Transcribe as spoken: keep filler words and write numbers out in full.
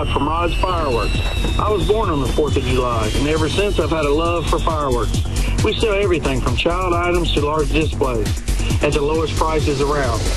Rod from Rod's Fireworks. I was born on the fourth of July, and ever since I've had a love for fireworks. We sell everything from child items to large displays at the lowest prices around.